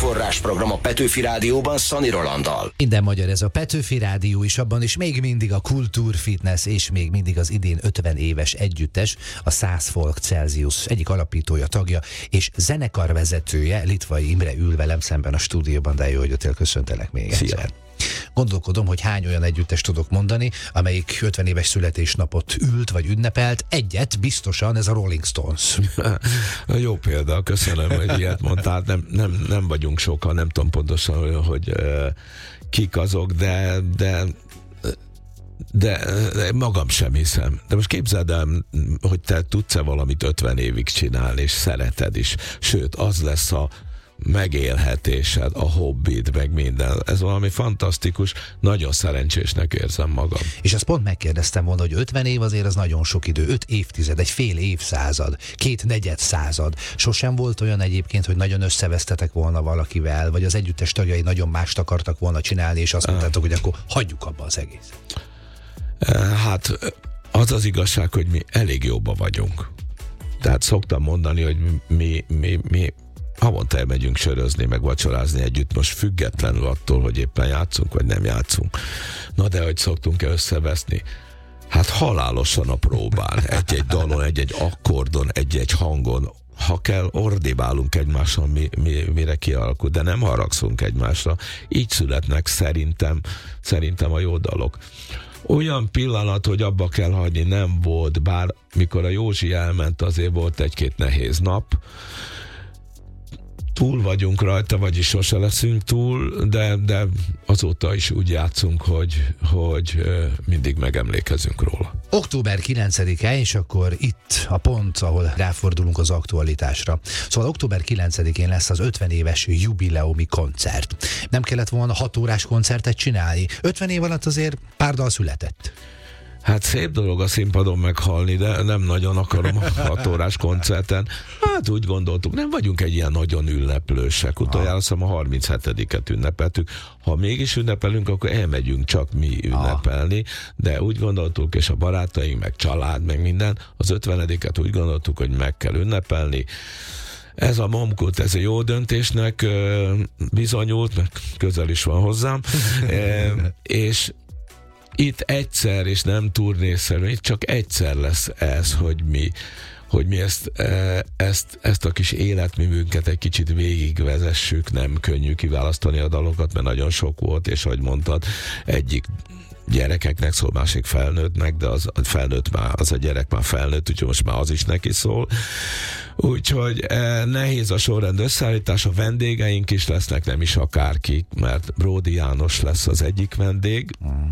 Forrásprogram a Petőfi Rádióban Szani Rolanddal. Minden magyar ez a Petőfi Rádió is, abban is még mindig a Kultúrfitness és még mindig az idén 50 éves együttes, a 100 Folk Celsius egyik alapítója, tagja és zenekarvezetője, Litvai Imre ül velem szemben a stúdióban, de jó, hogy jöttél, köszöntelek még egyszer. Gondolkodom, hogy hány olyan együttest tudok mondani, amelyik 50 éves születésnapot ült vagy ünnepelt. Egyet biztosan, ez a Rolling Stones. Jó példa, köszönöm, hogy ilyet mondtál. Nem vagyunk sokan, nem tudom pontosan, hogy kik azok, de magam sem hiszem. De most képzeld el, hogy te tudsz-e valamit 50 évig csinálni, és szereted is. Sőt, az lesz a megélhetésed, a hobbid, meg minden. Ez valami fantasztikus, nagyon szerencsésnek érzem magam. És azt pont megkérdeztem volna, hogy 50 év azért az nagyon sok idő, 5 évtized, egy fél évszázad, 2 negyedszázad. Sosem volt olyan egyébként, hogy nagyon összevesztetek volna valakivel, vagy az együttes tagjai nagyon mást akartak volna csinálni, és azt mondtátok, hogy akkor hagyjuk abba az egész. Hát az az igazság, hogy mi elég jóba vagyunk. Tehát szoktam mondani, hogy mi havonta elmegyünk sörözni, meg vacsorázni együtt, most függetlenül attól, hogy éppen játszunk, vagy nem játszunk. Na de hogy szoktunk-e összeveszni? Hát halálosan a próbán. Egy-egy dalon, egy-egy akkordon, egy-egy hangon. Ha kell, ordibálunk egymással, mire kialakul, de nem haragszunk egymásra. Így születnek szerintem a jó dalok. Olyan pillanat, hogy abba kell hagyni, nem volt, bár mikor a Józsi elment, azért volt egy-két nehéz nap. Túl vagyunk rajta, vagyis sose leszünk túl, de azóta is úgy játszunk, hogy mindig megemlékezünk róla. Október 9-e, és akkor itt a pont, ahol ráfordulunk az aktualitásra. Szóval október 9-én lesz az 50 éves jubileumi koncert. Nem kellett volna 6 órás koncertet csinálni? 50 év alatt azért pár dal született. Hát szép dolog a színpadon meghalni, de nem nagyon akarom a 6 órás koncerten. Hát úgy gondoltuk, nem vagyunk egy ilyen nagyon ünneplősek. Utoljára azt hiszem a 37-et ünnepeltük. Ha mégis ünnepelünk, akkor elmegyünk csak mi ünnepelni, de úgy gondoltuk, és a barátaink, meg család, meg minden, az 50-et úgy gondoltuk, hogy meg kell ünnepelni. Ez a Momkult, ez a jó döntésnek bizonyult, mert közel is van hozzám, és itt egyszer, és nem turnészerűen, itt csak egyszer lesz ez, hogy mi ezt a kis életművünket egy kicsit végigvezessük. Nem könnyű kiválasztani a dalokat, mert nagyon sok volt, és ahogy mondtad, egyik gyerekeknek szól, másik felnőttnek, de az a gyerek már felnőtt, úgyhogy most már az is neki szól. Úgyhogy nehéz a sorrend összeállítás, a vendégeink is lesznek, nem is akárki, mert Bródi János lesz az egyik vendég,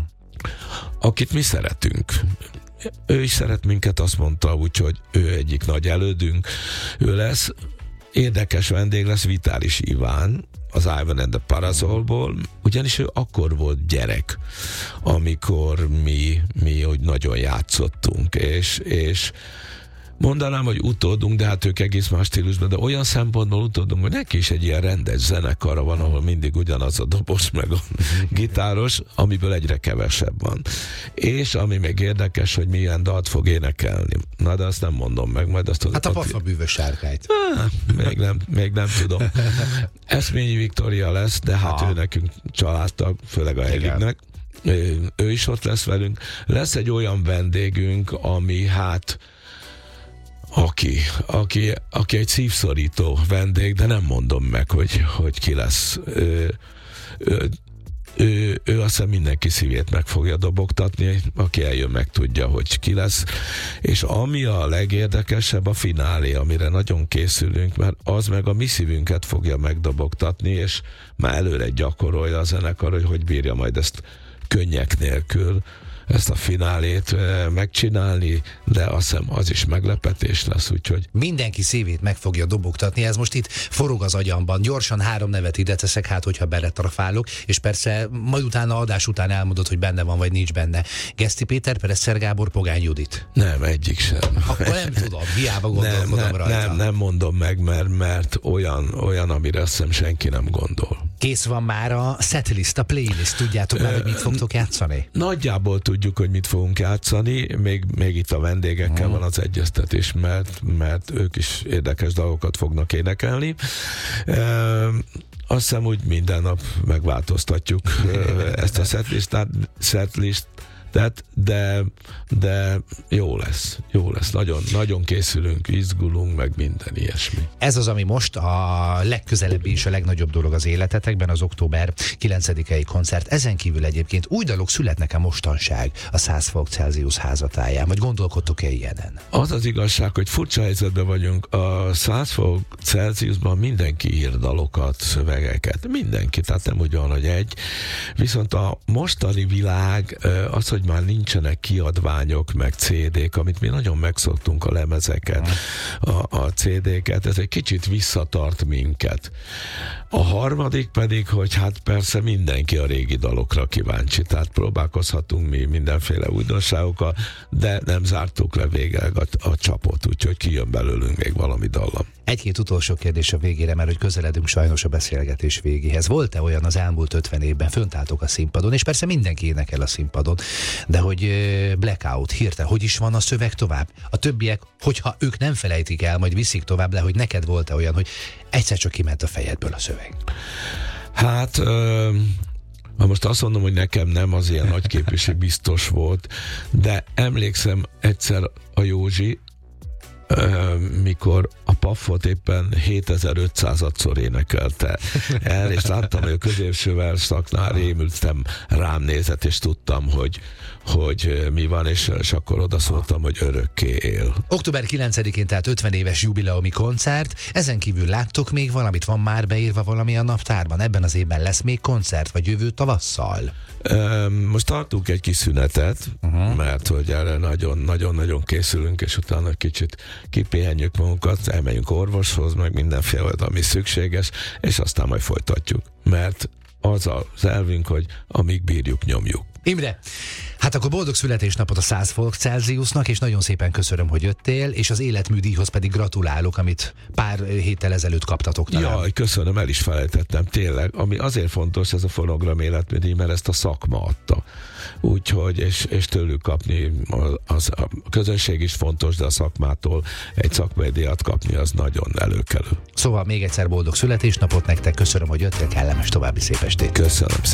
akit mi szeretünk. Ő is szeret minket, azt mondta, úgyhogy ő egyik nagy elődünk. Ő lesz, érdekes vendég lesz, Vitális Iván, az Ivan and the Parasolból, ugyanis ő akkor volt gyerek, amikor mi hogy nagyon játszottunk, és mondanám, hogy utódunk, de hát ők egész más stílusban, de olyan szempontból utódunk, hogy neki is egy ilyen rendes zenekara van, ahol mindig ugyanaz a dobos, meg a gitáros, amiből egyre kevesebb van. És ami még érdekes, hogy milyen dalt fog énekelni. Na, de azt nem mondom meg, majd azt... Hát a pafabűvös sárkányt. Még nem tudom. Eszményi Viktória lesz, de hát ő nekünk családtag, főleg a Elignek. Ő is ott lesz velünk. Lesz egy olyan vendégünk, ami hát aki egy szívszorító vendég, de nem mondom meg, hogy ki lesz. Ő azt hiszem mindenki szívét meg fogja dobogtatni, aki eljön, meg tudja, hogy ki lesz. És ami a legérdekesebb, a finálé, amire nagyon készülünk, mert az meg a mi szívünket fogja megdobogtatni, és már előre gyakorolja a zenekar, hogy bírja majd ezt könnyek nélkül, ezt a finálét megcsinálni, de azt hiszem az is meglepetés lesz, úgyhogy... Mindenki szívét meg fogja dobogtatni, ez most itt forog az agyamban. Gyorsan 3 nevet ide teszek, hát hogyha beletrafálok, és persze majd utána, adás után elmondod, hogy benne van, vagy nincs benne. Geszti Péter, Presser Gábor, Pogány Judit. Nem, egyik sem. Akkor nem tudom, hiába gondolkodom rajta. Nem mondom meg, mert olyan, amire azt hiszem senki nem gondol. Kész van már a setlist, a playlist, tudjátok már, hogy mit fogtok játszani? Nagyjából tudjuk, hogy mit fogunk játszani, még itt a vendégekkel van az egyeztetés, mert ők is érdekes dolgokat fognak énekelni. Azt hiszem, úgy minden nap megváltoztatjuk ezt a setlist, de jó lesz. Nagyon, nagyon készülünk, izgulunk, meg minden ilyesmi. Ez az, ami most a legközelebbi és a legnagyobb dolog az életetekben, az október 9-i koncert. Ezen kívül egyébként új dalok születnek-e mostanság a 100 fok Celsius házatáján, vagy gondolkodtok-e ilyenen? Az az igazság, hogy furcsa helyzetben vagyunk. A 100 fok Celsiusban mindenki ír dalokat, szövegeket. Mindenki, tehát nem úgy van, hogy egy. Viszont a mostani világ az, hogy már nincsenek kiadványok, meg CD-k, amit mi nagyon megszoktunk, a lemezeket, a CD-ket, ez egy kicsit visszatart minket. A harmadik pedig, hogy hát persze mindenki a régi dalokra kíváncsi, tehát próbálkozhatunk mi mindenféle újdonságokkal, de nem zártuk le végleg a csapot, úgyhogy kijön belőlünk még valami dallam. Egy-két utolsó kérdés a végére, mert hogy közeledünk sajnos a beszélgetés végéhez. Volt-e olyan az elmúlt 50 évben, fönt álltok a színpadon, és persze mindenki énekel a színpadon, de hogy blackout, hirtelen, hogy is van a szöveg tovább? A többiek, hogyha ők nem felejtik el, majd viszik tovább, de hogy neked volt-e olyan, hogy egyszer csak kiment a fejedből a szöveg? Hát... Ha most azt mondom, hogy nekem nem, az ilyen nagyképűség biztos volt, de emlékszem egyszer a Józsi, mikor a Paffot éppen 7500-szor énekelte el, és láttam, hogy a középső versszaknál rémültem, rám nézett, és tudtam, hogy mi van, és akkor odaszóltam, hogy örökké él. Október 9-én, tehát 50 éves jubileumi koncert. Ezen kívül láttok még valamit? Van már beírva valami a naptárban? Ebben az évben lesz még koncert, vagy jövő tavasszal? Most tartunk egy kis szünetet, mert hogy erre nagyon-nagyon készülünk, és utána kicsit kipihenjük magunkat, elmegyünk orvoshoz, meg mindenféle, ami szükséges, és aztán majd folytatjuk. Mert az az elvünk, hogy amíg bírjuk, nyomjuk. Imre, hát akkor boldog születésnapot a 100 fok Celsiusnak, és nagyon szépen köszönöm, hogy jöttél, és az életműdíjhoz pedig gratulálok, amit pár héttel ezelőtt kaptatok talán. Jaj, köszönöm, el is felejtettem, tényleg. Ami azért fontos, ez a Fonogram életműdíj, mert ezt a szakma adta. Úgyhogy, és tőlük kapni, a közönség is fontos, de a szakmától egy szakmai díjat kapni, az nagyon előkelő. Szóval még egyszer boldog születésnapot nektek, köszönöm, hogy jöttél, kellemes további szép estét. Köszönöm.